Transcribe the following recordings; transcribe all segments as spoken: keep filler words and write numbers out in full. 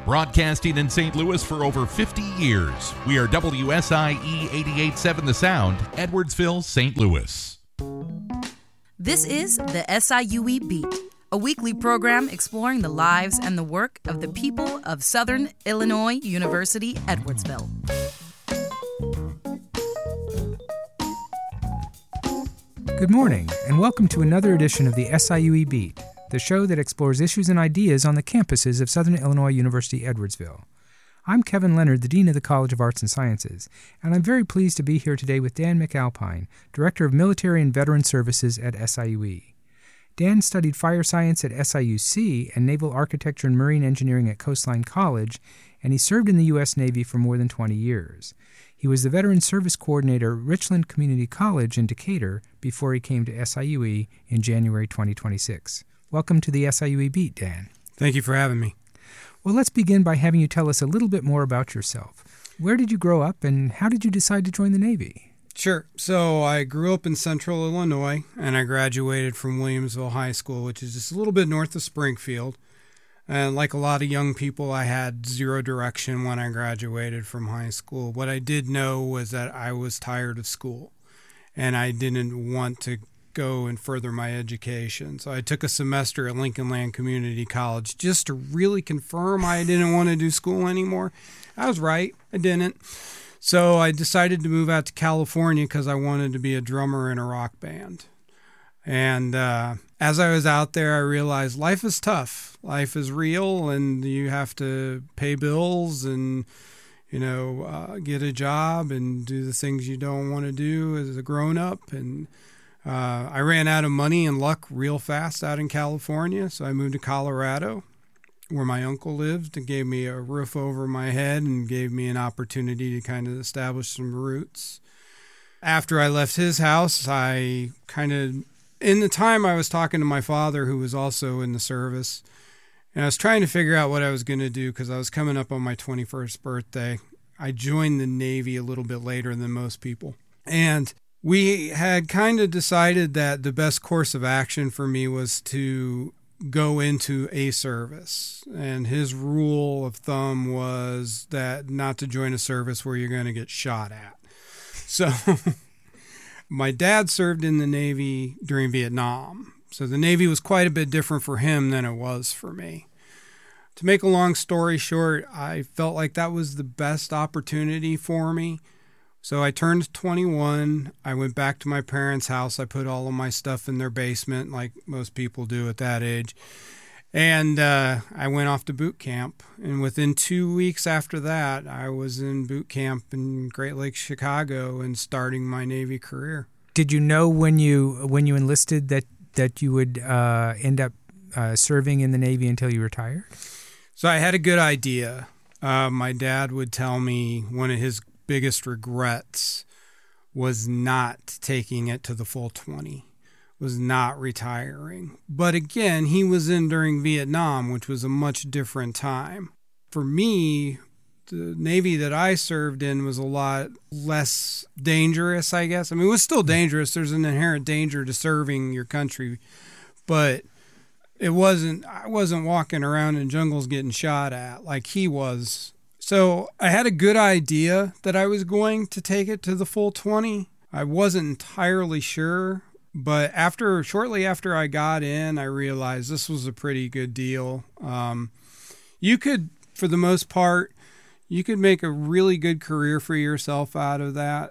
Broadcasting in Saint Louis for over fifty years, we are W S I E eighty-eight point seven The Sound, Edwardsville, Saint Louis. This is the S I U E Beat, a weekly program exploring the lives and the work of the people of Southern Illinois University, Edwardsville. Good morning, and welcome to another edition of the S I U E Beat, the show that explores issues and ideas on the campuses of Southern Illinois University, Edwardsville. I'm Kevin Leonard, the Dean of the College of Arts and Sciences, and I'm very pleased to be here today with Dan McAlpine, Director of Military and Veteran Services at S I U E. Dan studied fire science at S I U C and naval architecture and marine engineering at Coastline College, and he served in the U S Navy for more than twenty years. He was the Veteran Service Coordinator at Richland Community College in Decatur before he came to S I U E in January twenty twenty-six. Welcome to the S I U E Beat, Dan. Thank you for having me. Well, let's begin by having you tell us a little bit more about yourself. Where did you grow up, and how did you decide to join the Navy? Sure. So I grew up in central Illinois, and I graduated from Williamsville High School, which is just a little bit north of Springfield. And like a lot of young people, I had zero direction when I graduated from high school. What I did know was that I was tired of school, and I didn't want to go and further my education. So I took a semester at Lincoln Land Community College just to really confirm I didn't want to do school anymore. I was right. I didn't. So I decided to move out to California because I wanted to be a drummer in a rock band. And uh, as I was out there, I realized life is tough. Life is real, and you have to pay bills and, you know, uh, get a job and do the things you don't want to do as a grown-up. And uh, I ran out of money and luck real fast out in California, so I moved to Colorado, where my uncle lived, and gave me a roof over my head and gave me an opportunity to kind of establish some roots. After I left his house, I kind of, in the time I was talking to my father, who was also in the service, and I was trying to figure out what I was going to do because I was coming up on my twenty-first birthday. I joined the Navy a little bit later than most people. And we had kind of decided that the best course of action for me was to go into a service. And his rule of thumb was that not to join a service where you're going to get shot at. So my dad served in the Navy during Vietnam. So the Navy was quite a bit different for him than it was for me. To make a long story short, I felt like that was the best opportunity for me. So I turned twenty-one. I went back to my parents' house. I put all of my stuff in their basement, like most people do at that age. And uh, I went off to boot camp. And within two weeks after that, I was in boot camp in Great Lakes, Chicago, and starting my Navy career. Did you know when you when you enlisted that, that you would uh, end up uh, serving in the Navy until you retired? So I had a good idea. Uh, my dad would tell me one of his biggest regrets was not taking it to the full twenty, was not retiring. But again, he was in during Vietnam, which was a much different time. For me, the Navy that I served in was a lot less dangerous, I guess. I mean, it was still dangerous. There's an inherent danger to serving your country, but it wasn't, I wasn't walking around in jungles getting shot at like he was. So I had a good idea that I was going to take it to the full twenty. I wasn't entirely sure, but after shortly after I got in, I realized this was a pretty good deal. Um, you could, for the most part, you could make a really good career for yourself out of that.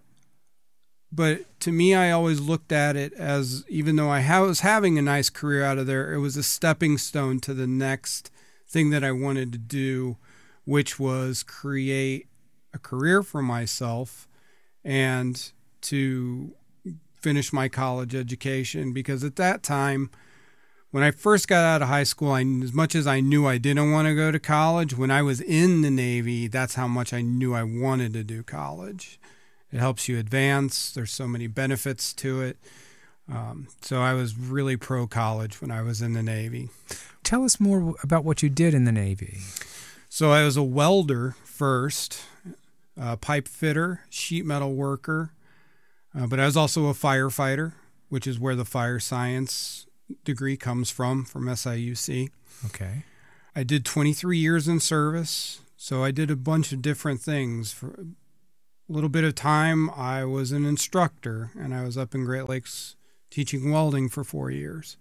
But to me, I always looked at it as, even though I was having a nice career out of there, it was a stepping stone to the next thing that I wanted to do, which was create a career for myself and to finish my college education. Because at that time, when I first got out of high school, I, as much as I knew I didn't want to go to college, when I was in the Navy, that's how much I knew I wanted to do college. It helps you advance. There's so many benefits to it. Um, so I was really pro-college when I was in the Navy. Tell us more about what you did in the Navy. So I was a welder first, a pipe fitter, sheet metal worker, uh, but I was also a firefighter, which is where the fire science degree comes from, from S I U C. Okay. I did twenty-three years in service, so I did a bunch of different things. For a little bit of time, I was an instructor, and I was up in Great Lakes teaching welding for four years.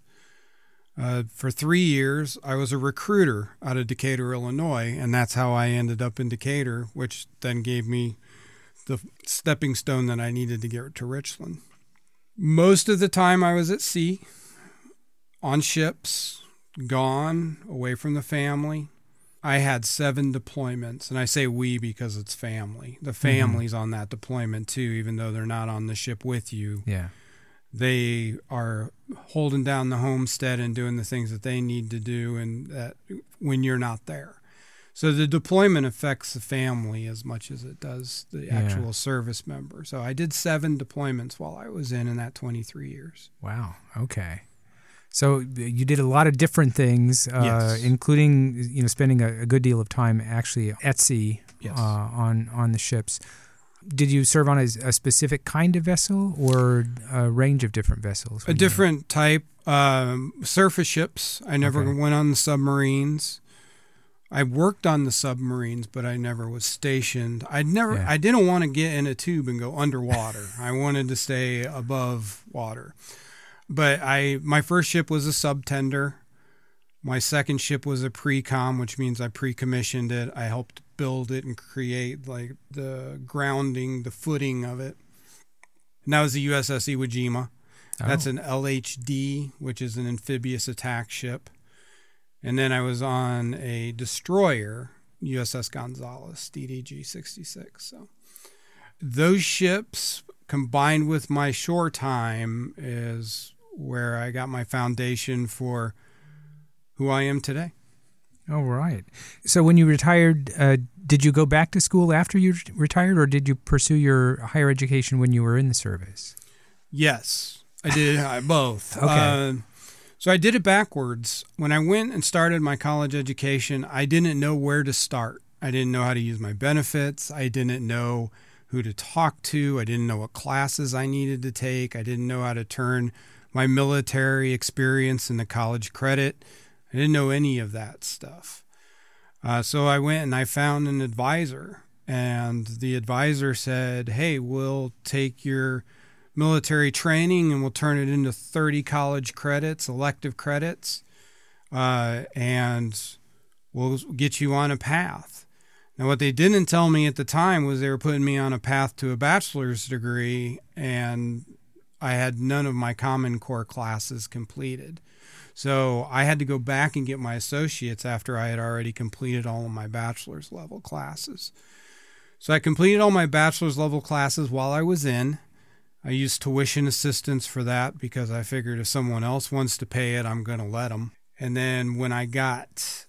Uh, for three years, I was a recruiter out of Decatur, Illinois, and that's how I ended up in Decatur, which then gave me the stepping stone that I needed to get to Richland. Most of the time I was at sea, on ships, gone, away from the family. I had seven deployments, and I say we because it's family. The family's mm-hmm. on that deployment too, even though they're not on the ship with you. Yeah. They are holding down the homestead and doing the things that they need to do and that when you're not there. So the deployment affects the family as much as it does the yeah. actual service member. So I did seven deployments while I was in in that twenty-three years. Wow. Okay. So you did a lot of different things, uh, yes. including you know spending a, a good deal of time actually at sea yes. uh, on on the ships. Did you serve on a, a specific kind of vessel or a range of different vessels? A different type. Um, surface ships. I never okay. went on the submarines. I worked on the submarines, but I never was stationed. I never. Yeah. I didn't want to get in a tube and go underwater. I wanted to stay above water. But I, my first ship was a subtender. My second ship was a pre-com, which means I pre-commissioned it. I helped build it and create like the grounding, the footing of it. And that was the U S S Iwo Jima. Oh. That's an L H D, which is an amphibious attack ship. And then I was on a destroyer, U S S Gonzales, D D G sixty-six. So those ships combined with my shore time is where I got my foundation for who I am today. Oh, right. So when you retired, uh, did you go back to school after you retired, or did you pursue your higher education when you were in the service? Yes, I did uh, both. Okay. Uh, so I did it backwards. When I went and started my college education, I didn't know where to start. I didn't know how to use my benefits. I didn't know who to talk to. I didn't know what classes I needed to take. I didn't know how to turn my military experience into college credit. I didn't know any of that stuff. Uh, so I went and I found an advisor, and the advisor said, hey, we'll take your military training and we'll turn it into thirty college credits, elective credits, uh, and we'll get you on a path. Now, what they didn't tell me at the time was they were putting me on a path to a bachelor's degree, and I had none of my Common Core classes completed. So I had to go back and get my associates after I had already completed all of my bachelor's level classes. So I completed all my bachelor's level classes while I was in. I used tuition assistance for that because I figured if someone else wants to pay it, I'm going to let them. And then when I got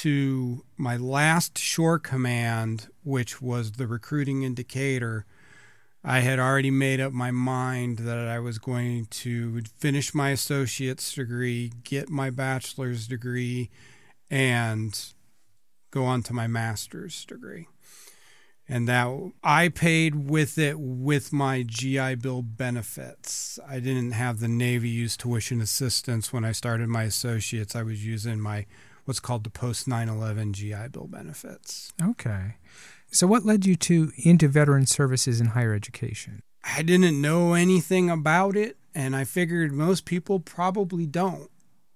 to my last shore command, which was the recruiting indicator, I had already made up my mind that I was going to finish my associate's degree, get my bachelor's degree, and go on to my master's degree. And that I paid with it with my G I Bill benefits. I didn't have the Navy use tuition assistance when I started my associates. I was using my what's called the post nine eleven G I Bill benefits. Okay. So what led you to into veteran services in higher education? I didn't know anything about it, and I figured most people probably don't.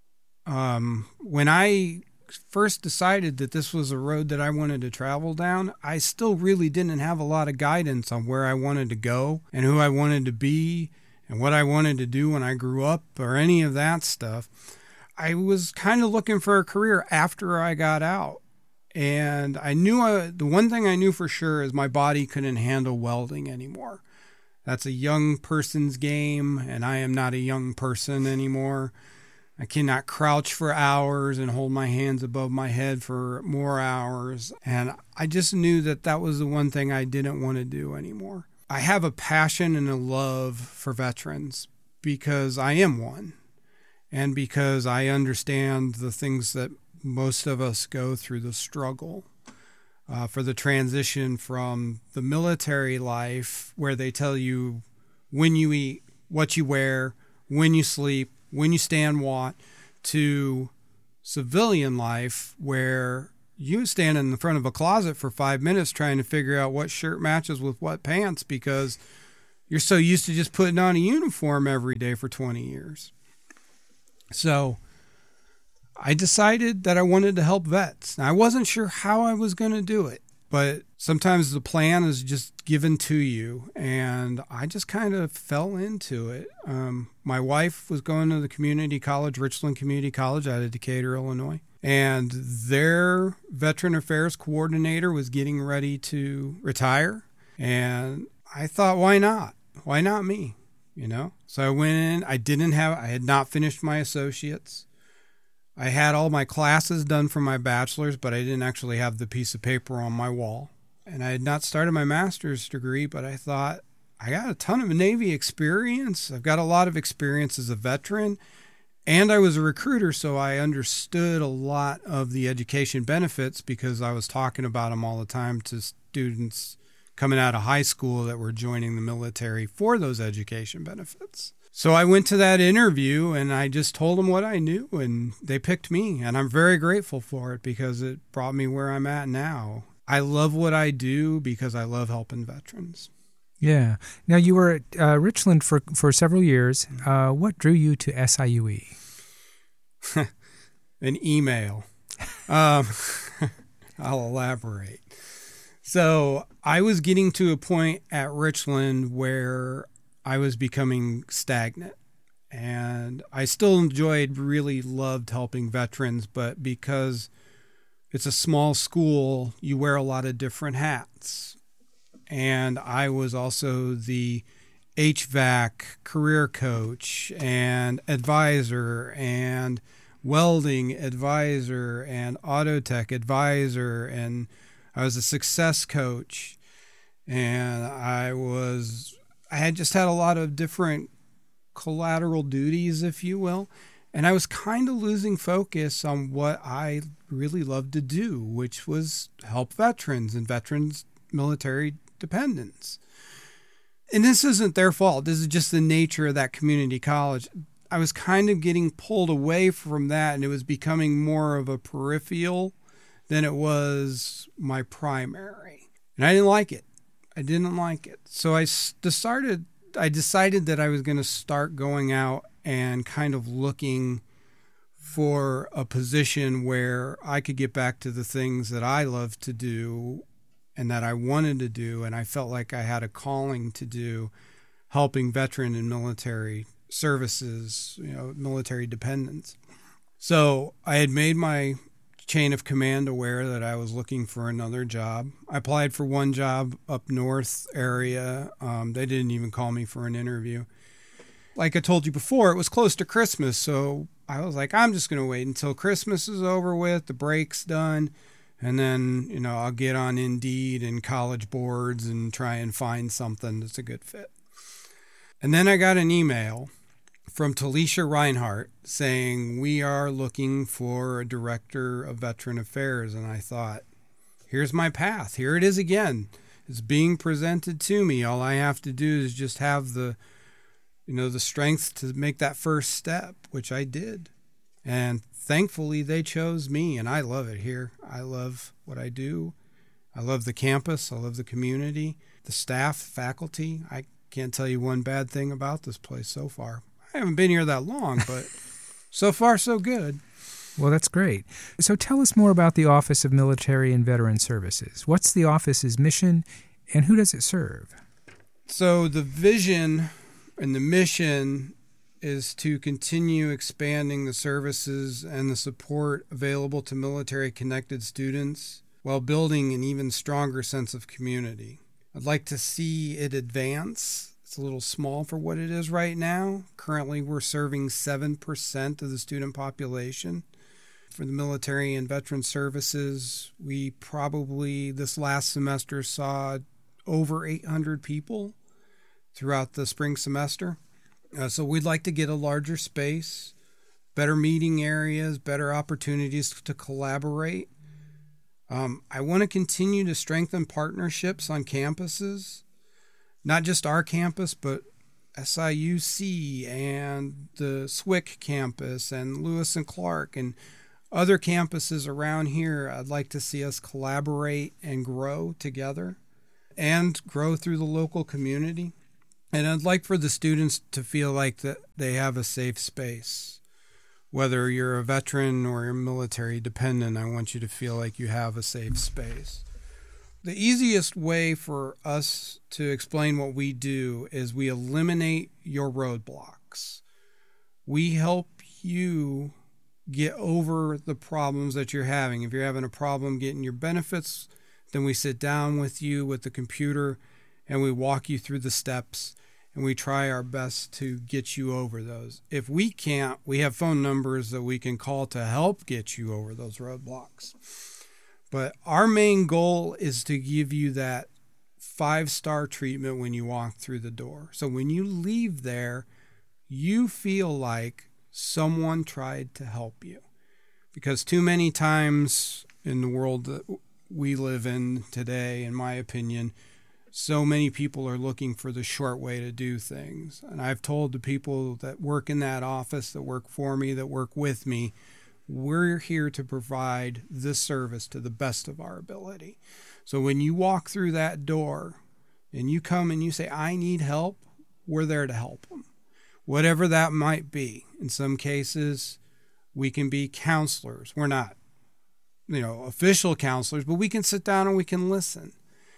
Um, when I first decided that this was a road that I wanted to travel down, I still really didn't have a lot of guidance on where I wanted to go and who I wanted to be and what I wanted to do when I grew up or any of that stuff. I was kind of looking for a career after I got out. And I knew I, the one thing I knew for sure is my body couldn't handle welding anymore. That's a young person's game, and I am not a young person anymore. I cannot crouch for hours and hold my hands above my head for more hours. And I just knew that that was the one thing I didn't want to do anymore. I have a passion and a love for veterans because I am one, and because I understand the things that most of us go through, the struggle uh, for the transition from the military life where they tell you when you eat, what you wear, when you sleep, when you stand what, to civilian life where you stand in the front of a closet for five minutes trying to figure out what shirt matches with what pants because you're so used to just putting on a uniform every day for twenty years. So I decided that I wanted to help vets. Now, I wasn't sure how I was going to do it, but sometimes the plan is just given to you, and I just kind of fell into it. Um, my wife was going to the community college, Richland Community College out of Decatur, Illinois, and their veteran affairs coordinator was getting ready to retire, and I thought, why not? Why not me? You know? So I went in. I didn't have, I had not finished my associates. I had all my classes done for my bachelor's, but I didn't actually have the piece of paper on my wall. And I had not started my master's degree, but I thought, I got a ton of Navy experience. I've got a lot of experience as a veteran, and I was a recruiter, so I understood a lot of the education benefits because I was talking about them all the time to students coming out of high school that were joining the military for those education benefits. So I went to that interview and I just told them what I knew, and they picked me, and I'm very grateful for it because it brought me where I'm at now. I love what I do because I love helping veterans. Yeah. Now, you were at uh, Richland for, for several years. Uh, what drew you to S I U E? An email. um, I'll elaborate. So I was getting to a point at Richland where I was becoming stagnant, and I still enjoyed, really loved helping veterans, but because it's a small school, you wear a lot of different hats. And I was also the H V A C career coach and advisor and welding advisor and auto tech advisor, and I was a success coach, and I was I had just had a lot of different collateral duties, if you will, and I was kind of losing focus on what I really loved to do, which was help veterans and veterans' military dependents. And this isn't their fault. This is just the nature of that community college. I was kind of getting pulled away from that, and it was becoming more of a peripheral than it was my primary. And I didn't like it. I didn't like it. So I started, I decided that I was going to start going out and kind of looking for a position where I could get back to the things that I love to do and that I wanted to do, and I felt like I had a calling to do, helping veteran and military services, you know, military dependents. So I had made my chain of command aware that I was looking for another job. I applied for one job up north area. Um, they didn't even call me for an interview. Like I told you before, it was close to Christmas, so I was like, I'm just going to wait until Christmas is over with, the break's done, and then, you know, I'll get on Indeed and College Boards and try and find something that's a good fit. And then I got an email from Talisha Reinhardt saying, we are looking for a director of veteran affairs. And I thought, here's my path. Here it is again. It's being presented to me. All I have to do is just have the, you know, the strength to make that first step, which I did. And thankfully they chose me, and I love it here. I love what I do. I love the campus. I love the community, the staff, faculty. I can't tell you one bad thing about this place so far. I haven't been here that long, but so far so good. Well, that's great. So tell us more about the Office of Military and Veteran Services. What's the office's mission, and who does it serve? So the vision and the mission is to continue expanding the services and the support available to military-connected students while building an even stronger sense of community. I'd like to see it advance. It's a little small for what it is right now. Currently, we're serving seven percent of the student population. For the military and veteran services, we probably this last semester saw over eight hundred people throughout the spring semester. Uh, so we'd like to get a larger space, better meeting areas, better opportunities to collaborate. Um, I want to continue to strengthen partnerships on campuses, not just our campus, but S I U C and the S W C campus and Lewis and Clark. And other campuses around here, I'd like to see us collaborate and grow together and grow through the local community. And I'd like for the students to feel like that they have a safe space. Whether you're a veteran or you're military dependent, I want you to feel like you have a safe space. The easiest way for us to explain what we do is we eliminate your roadblocks. We help you get over the problems that you're having. If you're having a problem getting your benefits, then we sit down with you with the computer and we walk you through the steps and we try our best to get you over those. If we can't, we have phone numbers that we can call to help get you over those roadblocks. But our main goal is to give you that five-star treatment when you walk through the door. So when you leave there, you feel like someone tried to help you. Because too many times in the world that we live in today, in my opinion, so many people are looking for the short way to do things. And I've told the people that work in that office, that work for me, that work with me, we're here to provide this service to the best of our ability. So when you walk through that door and you come and you say, I need help, we're there to help them. Whatever that might be. In some cases, we can be counselors. We're not, you know, official counselors, but we can sit down and we can listen.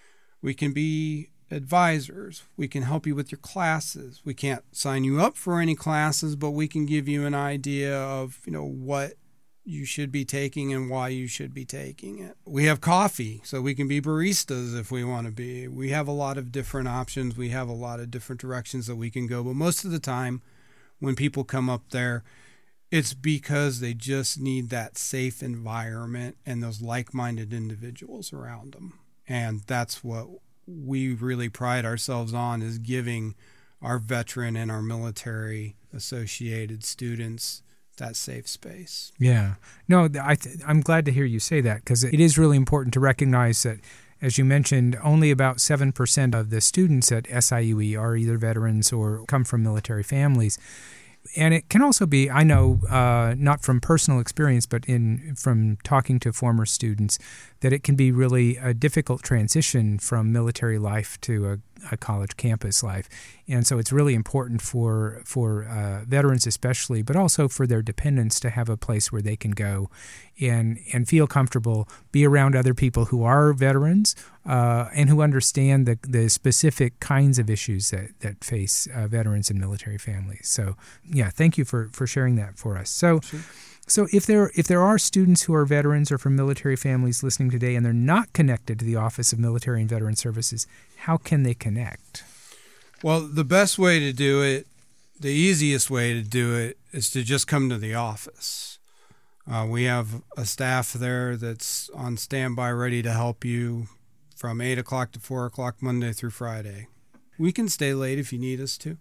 We can be advisors. We can help you with your classes. We can't sign you up for any classes, but we can give you an idea of, you know, what you should be taking and why you should be taking it. We have coffee, so we can be baristas if we want to be. We have a lot of different options. We have a lot of different directions that we can go. But most of the time, when people come up there, it's because they just need that safe environment and those like-minded individuals around them. And that's what we really pride ourselves on, is giving our veteran and our military associated students that safe space. Yeah. No, I th- I'm glad to hear you say that, because it is really important to recognize that, as you mentioned, only about seven percent of the students at S I U E are either veterans or come from military families. And it can also be, I know, uh, not from personal experience, but in from talking to former students, that it can be really a difficult transition from military life to a, a college campus life. And so it's really important for for uh, veterans especially, but also for their dependents, to have a place where they can go and and feel comfortable, be around other people who are veterans uh, and who understand the, the specific kinds of issues that, that face uh, veterans and military families. So, yeah, thank you for, for sharing that for us. So. Sure. So if there if there are students who are veterans or from military families listening today and they're not connected to the Office of Military and Veteran Services, how can they connect? Well, the best way to do it, the easiest way to do it, is to just come to the office. Uh, we have a staff there that's on standby ready to help you from eight o'clock to four o'clock Monday through Friday. We can stay late if you need us to.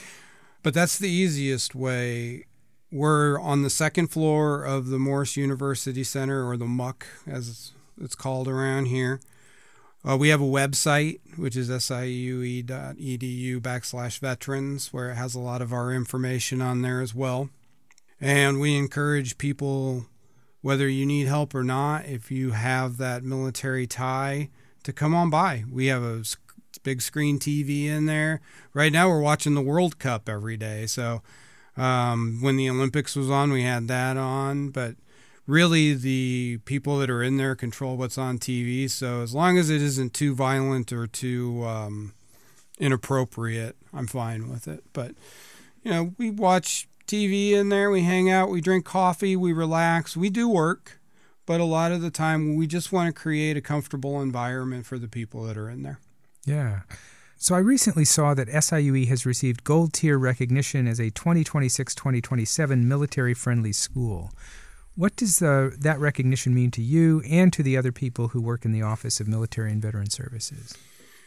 But that's the easiest way. We're on the second floor of the Morris University Center, or the M U C, as it's called around here. Uh, we have a website, which is siue.edu backslash veterans, where it has a lot of our information on there as well. And we encourage people, whether you need help or not, if you have that military tie, to come on by. We have a big screen T V in there. Right now we're watching the World Cup every day, so... Um, when the Olympics was on, we had that on, but really the people that are in there control what's on T V. So as long as it isn't too violent or too um, inappropriate, I'm fine with it. But, you know, we watch T V in there, we hang out, we drink coffee, we relax, we do work, but a lot of the time we just want to create a comfortable environment for the people that are in there. Yeah. So I recently saw that S I U E has received gold tier recognition as a twenty twenty-six twenty twenty-seven military-friendly school. What does the, that recognition mean to you and to the other people who work in the Office of Military and Veteran Services?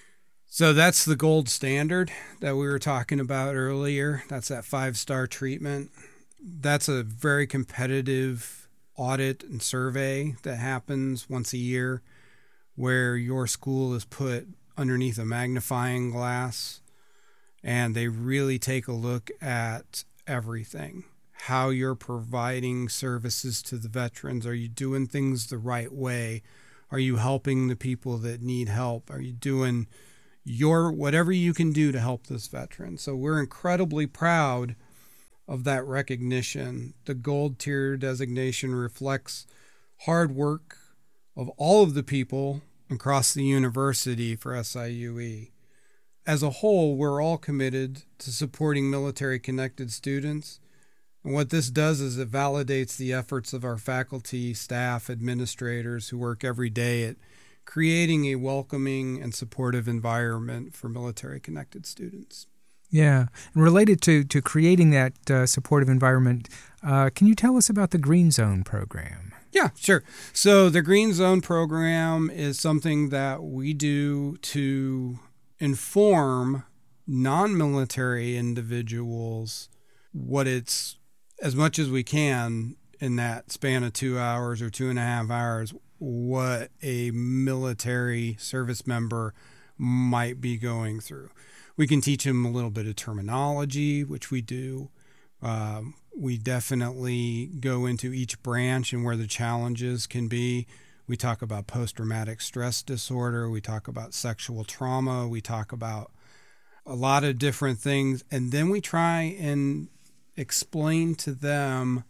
So that's the gold standard that we were talking about earlier. That's that five-star treatment. That's a very competitive audit and survey that happens once a year, where your school is put underneath a magnifying glass, and they really take a look at everything. how you're providing services to the veterans. Are you doing things the right way? Are you helping the people that need help? Are you doing your whatever you can do to help this veteran? So we're incredibly proud of that recognition. The gold tier designation reflects hard work of all of the people across the university for S I U E. As a whole, we're all committed to supporting military-connected students. And what this does is it validates the efforts of our faculty, staff, administrators who work every day at creating a welcoming and supportive environment for military-connected students. Yeah. And related to, to creating that uh, supportive environment, uh, can you tell us about the Green Zone program? Yeah, sure. So the Green Zone program is something that we do to inform non-military individuals what it's, as much as we can in that span of two hours or two and a half hours, what a military service member might be going through. We can teach them a little bit of terminology, which we do. Um, we definitely go into each branch and where the challenges can be. We talk about post-traumatic stress disorder. We talk about sexual trauma. We talk about a lot of different things. And then we try and explain to them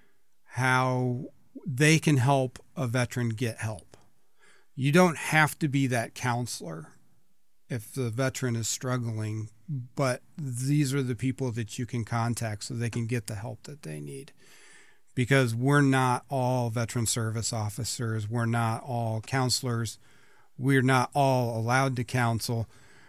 how they can help a veteran get help. You don't have to be that counselor if the veteran is struggling, but these are the people that you can contact so they can get the help that they need. Because we're not all veteran service officers. We're not all counselors. We're not all allowed to counsel,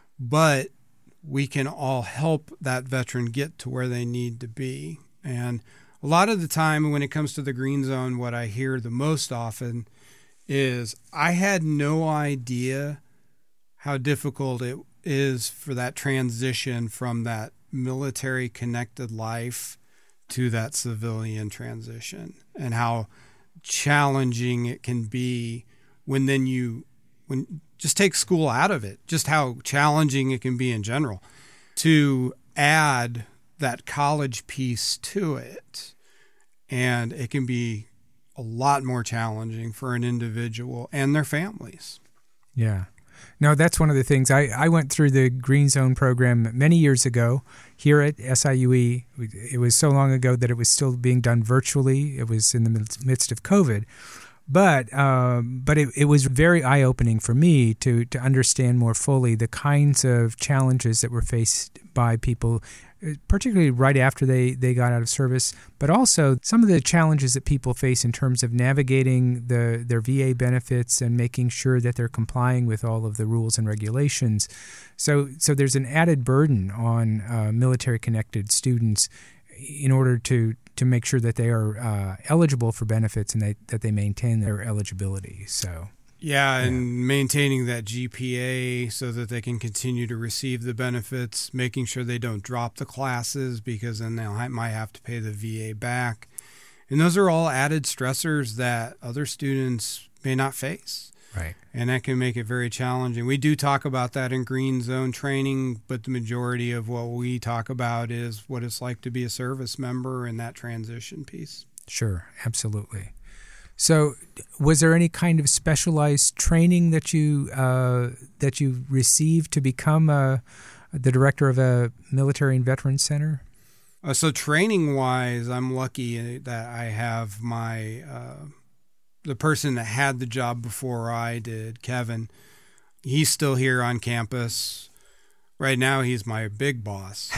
but we can all help that veteran get to where they need to be. And a lot of the time when it comes to the Green Zone, what I hear the most often is, I had no idea how difficult it is for that transition from that military connected life to that civilian transition, and how challenging it can be when then you, when just take school out of it, just how challenging it can be in general to add that college piece to it. And it can be a lot more challenging for an individual and their families. Yeah. No, that's one of the things. I, I went through the Green Zone program many years ago here at S I U E. It was so long ago that it was still being done virtually. It was in the midst of COVID. But um, but it, it was very eye-opening for me to, to understand more fully the kinds of challenges that were faced by people, particularly right after they, they got out of service, but also some of the challenges that people face in terms of navigating the their V A benefits and making sure that they're complying with all of the rules and regulations. So so there's an added burden on uh, military-connected students in order to to make sure that they are uh, eligible for benefits and they, that they maintain their eligibility. So yeah, yeah, and maintaining that G P A so that they can continue to receive the benefits, making sure they don't drop the classes because then they might have to pay the V A back. And those are all added stressors that other students may not face. Right. And that can make it very challenging. We do talk about that in Green Zone training, but the majority of what we talk about is what it's like to be a service member and that transition piece. Sure, absolutely. So was there any kind of specialized training that you uh, that you received to become a, the director of a military and veterans center? Uh, so training-wise, I'm lucky that I have my uh, the person that had the job before I did, Kevin. He's still here on campus. Right now, he's my big boss.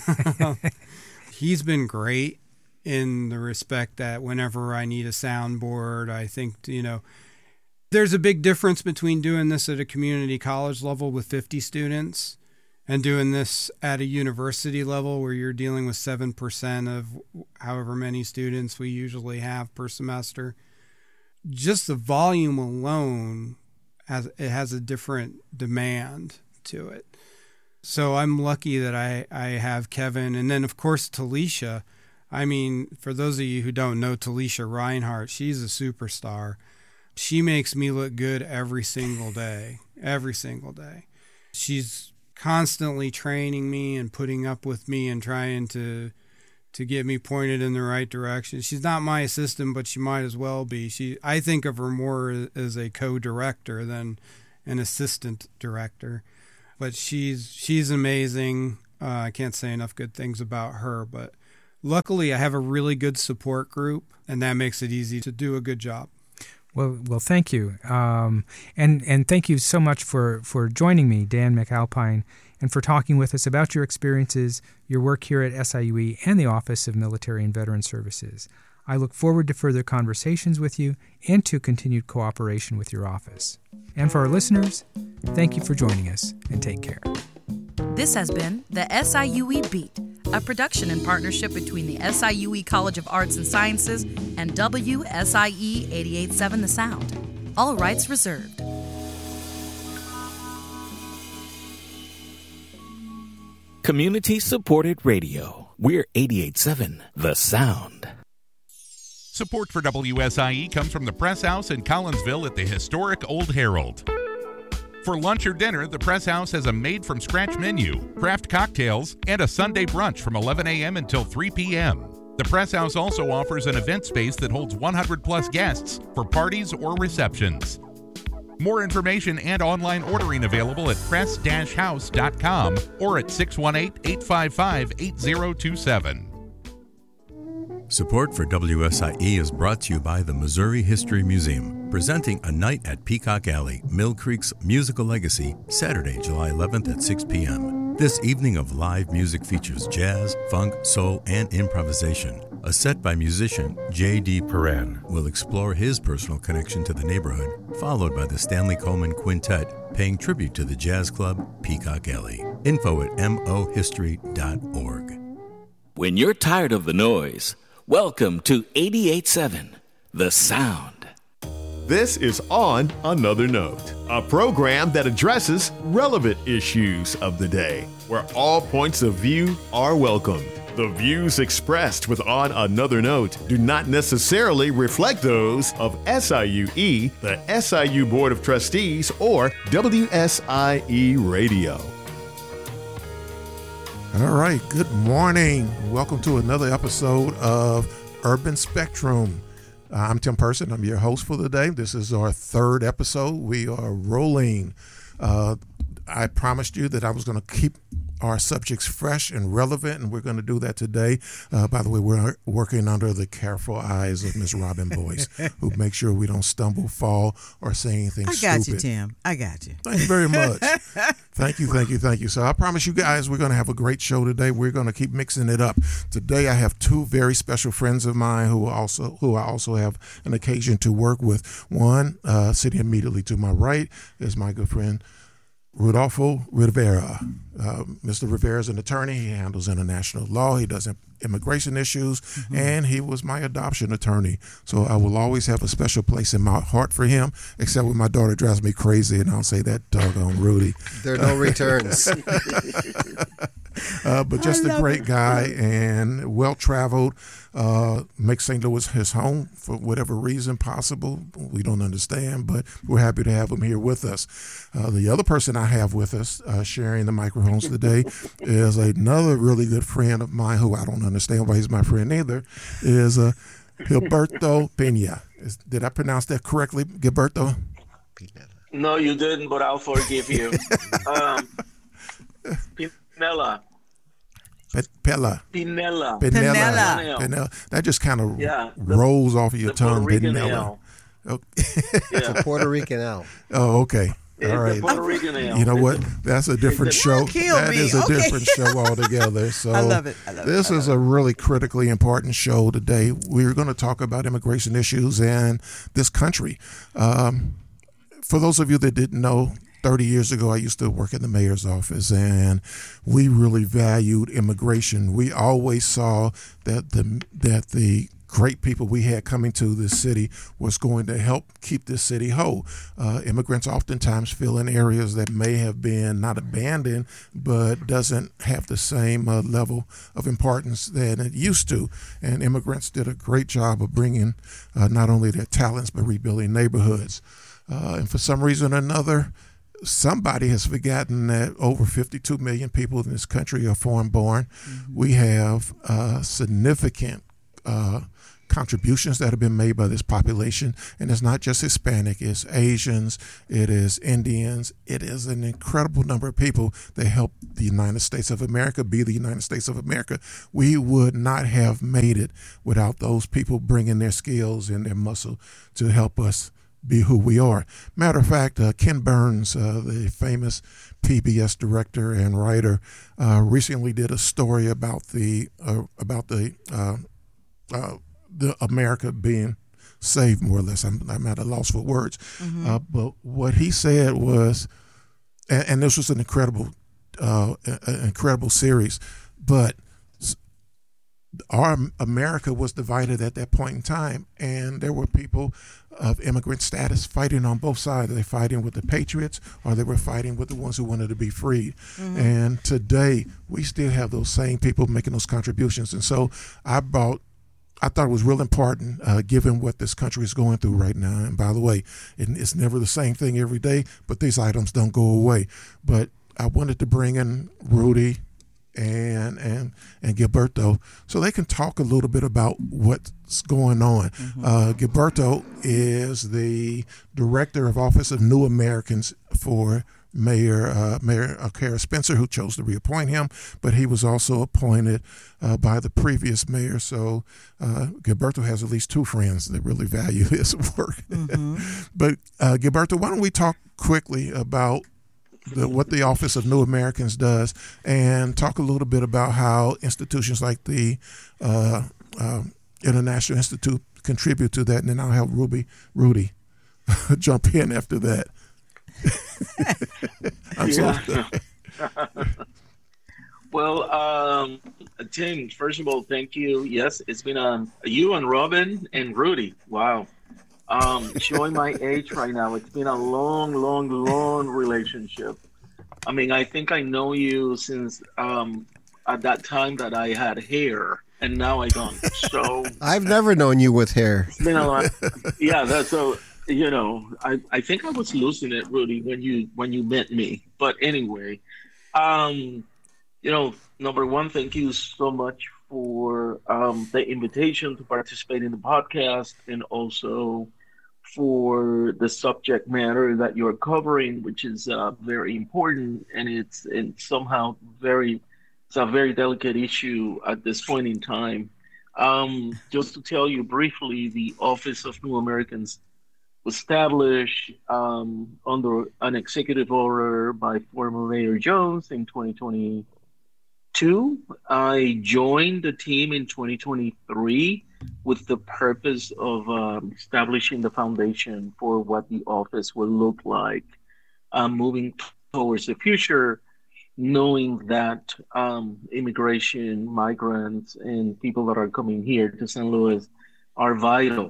He's been great in the respect that whenever I need a soundboard, I think, you know, there's a big difference between doing this at a community college level with fifty students and doing this at a university level where you're dealing with seven percent of however many students we usually have per semester. Just the volume alone, has it has a different demand to it. So I'm lucky that I, I have Kevin. And then, of course, Talisha. I mean, for those of you who don't know Talisha Reinhardt, she's a superstar. She makes me look good every single day, every single day. She's constantly training me and putting up with me and trying to to get me pointed in the right direction. She's not my assistant, but she might as well be. She, I think of her more as a co-director than an assistant director. But she's she's amazing. Uh, I can't say enough good things about her. But luckily, I have a really good support group, and that makes it easy to do a good job. Well, well, thank you, um, and and thank you so much for, for joining me, Dan McAlpine, and for talking with us about your experiences, your work here at S I U E and the Office of Military and Veteran Services. I look forward to further conversations with you and to continued cooperation with your office. And for our listeners, thank you for joining us, and take care. This has been the S I U E Beat, a production in partnership between the S I U E College of Arts and Sciences and W S I E eighty-eight point seven The Sound. All rights reserved. Community-supported radio. We're eighty-eight point seven The Sound. Support for W S I E comes from the Press House in Collinsville at the historic Old Herald. For lunch or dinner, the Press House has a made-from-scratch menu, craft cocktails, and a Sunday brunch from eleven a.m. until three p.m. The Press House also offers an event space that holds one hundred plus guests for parties or receptions. More information and online ordering available at press dash house dot com or at six one eight, eight five five, eight zero two seven. Support for W S I E is brought to you by the Missouri History Museum, presenting A Night at Peacock Alley, Mill Creek's musical legacy, Saturday, July eleventh at six p.m. This evening of live music features jazz, funk, soul, and improvisation. A set by musician J D. Perrin will explore his personal connection to the neighborhood, followed by the Stanley Coleman Quintet, paying tribute to the jazz club Peacock Alley. Info at m o history dot org. When you're tired of the noise, welcome to eighty-eight point seven The Sound. This is On Another Note, a program that addresses relevant issues of the day, where all points of view are welcomed. The views expressed with On Another Note do not necessarily reflect those of S I U E, the S I U Board of Trustees, or W S I E Radio. All right, good morning. Welcome to another episode of Urban Spectrum. Uh, I'm Tim Person. I'm your host for the day. This is our third episode. We are rolling. Uh, I promised you that I was going to keep our subjects fresh and relevant, and we're going to do that today. Uh, by the way, we're working under the careful eyes of Miss Robin Boyce, who makes sure we don't stumble, fall, or say anything stupid. I got you, Tim. I got you. Thank you very much. Thank you, thank you, thank you. So I promise you guys we're going to have a great show today. We're going to keep mixing it up. Today I have two very special friends of mine who also who I also have an occasion to work with. One, uh, sitting immediately to my right, is my good friend Rodolfo Rivera. Uh, Mister Rivera is an attorney. He handles international law. He does immigration issues, mm-hmm. and he was my adoption attorney. So I will always have a special place in my heart for him, except when my daughter drives me crazy, and I'll say that doggone Rudy. There are no returns. Uh, but just a great guy and well-traveled, uh, makes Saint Louis his home for whatever reason possible. We don't understand, but we're happy to have him here with us. Uh, the other person I have with us uh, sharing the microphones today is another really good friend of mine who I don't understand why he's my friend either, is uh, Gilberto Pena. Is, did I pronounce that correctly, Gilberto? No, you didn't, but I'll forgive you. um, Pinella. Pella. Pinella. Pinella. Pinella. Pinella. That just kind of yeah, rolls off of your tongue. Pinella. Okay. It's a Puerto Rican L. Oh, okay. It's all right. Puerto Rican L. You know what? That's a different show. That me. is a okay. different show altogether. So I love it. I love this it. is a really critically important show today. We're going to talk about immigration issues in this country. Um, for those of you that didn't know, thirty years ago, I used to work in the mayor's office, and we really valued immigration. We always saw that the that the great people we had coming to this city was going to help keep this city whole. Uh, immigrants oftentimes fill in areas that may have been not abandoned, but doesn't have the same uh, level of importance that it used to. And immigrants did a great job of bringing uh, not only their talents, but rebuilding neighborhoods. Uh, and for some reason or another, somebody has forgotten that over fifty-two million people in this country are foreign born. Mm-hmm. We have uh, significant uh, contributions that have been made by this population, and it's not just Hispanic, it's Asians, it is Indians, it is an incredible number of people that help the United States of America be the United States of America. We would not have made it without those people bringing their skills and their muscle to help us be who we are. Matter of fact, uh, Ken Burns, uh, the famous P B S director and writer, uh, recently did a story about the uh, about the uh, uh, the America being saved, more or less. I'm, I'm at a loss for words. Mm-hmm. Uh, but what he said was, and, and this was an incredible, uh, an incredible series, but our America was divided at that point in time, and there were people of immigrant status fighting on both sides. They're fighting with the patriots, or they were fighting with the ones who wanted to be freed. Mm-hmm. And today, we still have those same people making those contributions. And so I brought, I thought it was real important, uh, given what this country is going through right now. And by the way, it, it's never the same thing every day, but these items don't go away. But I wanted to bring in Rudy and and and Gilberto, so they can talk a little bit about what's going on. Mm-hmm. Uh, Gilberto is the director of Office of New Americans for Mayor uh, Mayor Kara Spencer, who chose to reappoint him, but he was also appointed uh, by the previous mayor. So uh, Gilberto has at least two friends that really value his work. Mm-hmm. But uh, Gilberto, why don't we talk quickly about The, what the Office of New Americans does, and talk a little bit about how institutions like the uh, uh, International Institute contribute to that, and then I'll have Ruby, Rudy jump in after that. I'm yeah. Well, um, Tim, first of all, thank you. Yes, it's been um, you and Robin and Rudy. Wow. Um, showing my age right now. It's been a long, long, long relationship. I mean, I think I know you since um, at that time that I had hair, and now I don't. So I've never known you with hair. It's been a lot. Yeah, that's so. You know, I, I think I was losing it, Rudy, when you when you met me. But anyway, um, you know, number one, thank you so much for um, the invitation to participate in the podcast, and also for the subject matter that you're covering, which is uh, very important, and it's and somehow very it's a very delicate issue at this point in time. Um, just to tell you briefly, the Office of New Americans was established um, under an executive order by former Mayor Jones in twenty twenty-two. I joined the team in twenty twenty-three with the purpose of um, establishing the foundation for what the office will look like um, moving t- towards the future, knowing that um, immigration, migrants, and people that are coming here to Saint Louis are vital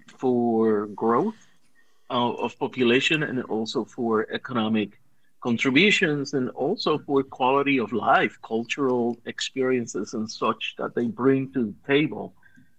for growth uh, of population, and also for economic contributions, and also for quality of life, cultural experiences and such that they bring to the table.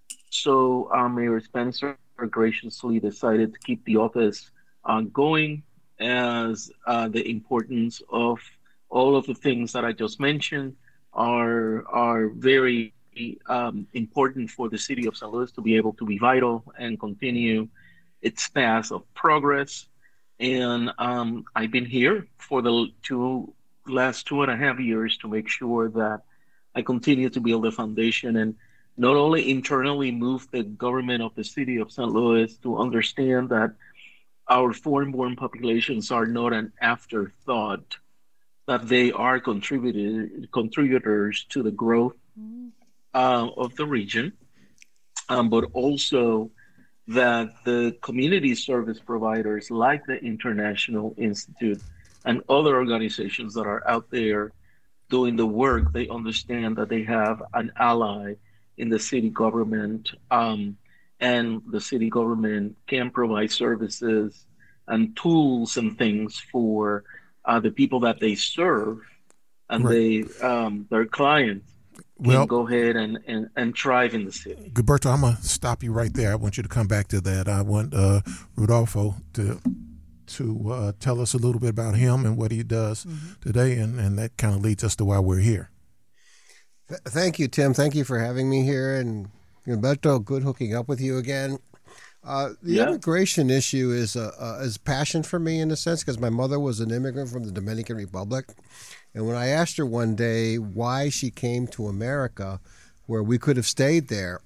So uh, Mayor Spencer graciously decided to keep the office uh, going, as uh, the importance of all of the things that I just mentioned are are very um, important for the city of Saint Louis to be able to be vital and continue its path of progress. And um, I've been here for the two last two and a half years to make sure that I continue to build a foundation and not only internally move the government of the city of Saint Louis to understand that our foreign-born populations are not an afterthought, that they are contributed, contributors to the growth uh, of the region, um, but also that the community service providers like the International Institute and other organizations that are out there doing the work, they understand that they have an ally in the city government, um, and the city government can provide services and tools and things for uh, the people that they serve, and right. they um, their clients can well, go ahead and, and, and thrive in the city. Gilberto, I'm going to stop you right there. I want you to come back to that. I want uh, Rodolfo to to uh, tell us a little bit about him and what he does mm-hmm. today, and, and that kind of leads us to why we're here. Th- thank you, Tim. Thank you for having me here, and Gilberto, good hooking up with you again. Uh, the yeah. immigration issue is a, a is passion for me in a sense, because my mother was an immigrant from the Dominican Republic, and when I asked her one day why she came to America, where we could have stayed there,